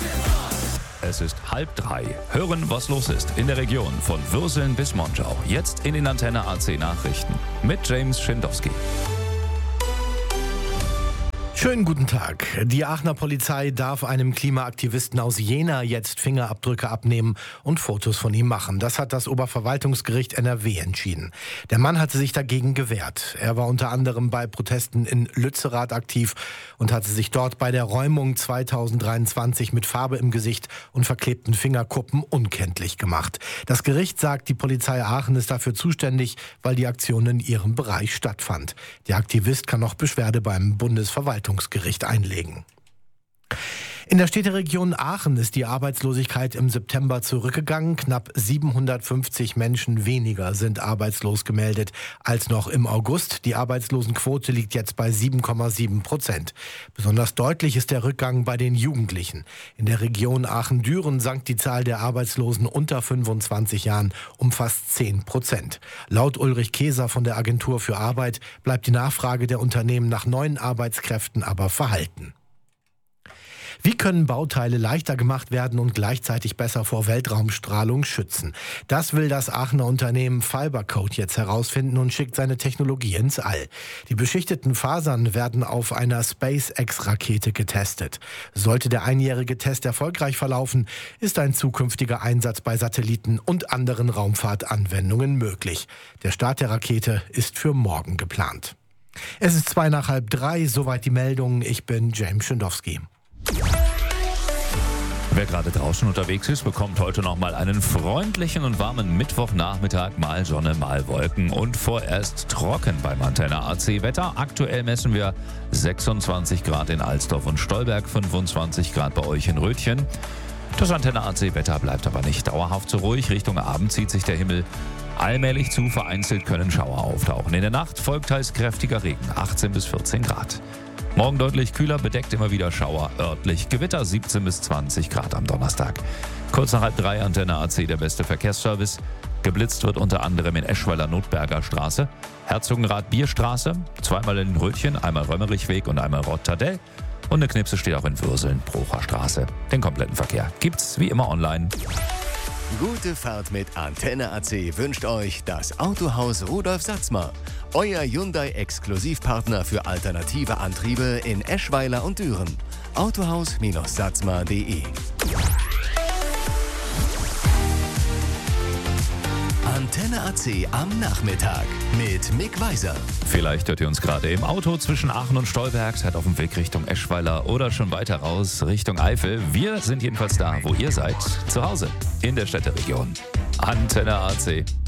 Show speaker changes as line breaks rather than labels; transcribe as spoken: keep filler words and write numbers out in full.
Es ist halb drei. Hören, was los ist in der Region von Würseln bis Monschau. Jetzt in den Antenne A C Nachrichten mit James Schindowski.
Schönen guten Tag. Die Aachener Polizei darf einem Klimaaktivisten aus Jena jetzt Fingerabdrücke abnehmen und Fotos von ihm machen. Das hat das Oberverwaltungsgericht N R W entschieden. Der Mann hatte sich dagegen gewehrt. Er war unter anderem bei Protesten in Lützerath aktiv und hatte sich dort bei der Räumung zweitausenddreiundzwanzig mit Farbe im Gesicht und verklebten Fingerkuppen unkenntlich gemacht. Das Gericht sagt, die Polizei Aachen ist dafür zuständig, weil die Aktion in ihrem Bereich stattfand. Der Aktivist kann noch Beschwerde beim Bundesverwaltungsgericht einlegen. In der Städteregion Aachen ist die Arbeitslosigkeit im September zurückgegangen. Knapp siebenhundertfünfzig Menschen weniger sind arbeitslos gemeldet als noch im August. Die Arbeitslosenquote liegt jetzt bei sieben Komma sieben Prozent. Besonders deutlich ist der Rückgang bei den Jugendlichen. In der Region Aachen-Düren sank die Zahl der Arbeitslosen unter fünfundzwanzig Jahren um fast zehn Prozent. Laut Ulrich Keser von der Agentur für Arbeit bleibt die Nachfrage der Unternehmen nach neuen Arbeitskräften aber verhalten. Wie können Bauteile leichter gemacht werden und gleichzeitig besser vor Weltraumstrahlung schützen? Das will das Aachener Unternehmen Fibercoat jetzt herausfinden und schickt seine Technologie ins All. Die beschichteten Fasern werden auf einer SpaceX-Rakete getestet. Sollte der einjährige Test erfolgreich verlaufen, ist ein zukünftiger Einsatz bei Satelliten und anderen Raumfahrtanwendungen möglich. Der Start der Rakete ist für morgen geplant. Es ist zwei nach halb drei, soweit die Meldung. Ich bin James Schindowski.
Wer gerade draußen unterwegs ist, bekommt heute noch mal einen freundlichen und warmen Mittwochnachmittag, mal Sonne, mal Wolken und vorerst trocken beim Antenne A C Wetter. Aktuell messen wir sechsundzwanzig Grad in Alsdorf und Stolberg, fünfundzwanzig Grad bei euch in Rötchen. Das Antenne A C Wetter bleibt aber nicht dauerhaft so ruhig. Richtung Abend zieht sich der Himmel allmählich zu, vereinzelt können Schauer auftauchen. In der Nacht folgt teils kräftiger Regen, achtzehn bis vierzehn Grad. Morgen deutlich kühler, bedeckt immer wieder Schauer, örtlich Gewitter, siebzehn bis zwanzig Grad am Donnerstag. Kurz nach halb drei, Antenne A C, der beste Verkehrsservice. Geblitzt wird unter anderem in Eschweiler Notberger Straße, Herzogenrath Bierstraße, zweimal in Rötchen, einmal Römmerichweg und einmal Rotterdell. Und eine Knipse steht auch in Würseln, Brocher Straße. Den kompletten Verkehr gibt's wie immer online.
Gute Fahrt mit Antenne A C wünscht euch das Autohaus Rudolf Satzmer. Euer Hyundai-Exklusivpartner für alternative Antriebe in Eschweiler und Düren. autohaus Satzmer punkt de. Antenne A C am Nachmittag mit Mick Weiser.
Vielleicht hört ihr uns gerade im Auto zwischen Aachen und Stolberg, seid auf dem Weg Richtung Eschweiler oder schon weiter raus Richtung Eifel. Wir sind jedenfalls da, wo ihr seid, zu Hause in der Städteregion. Antenne A C.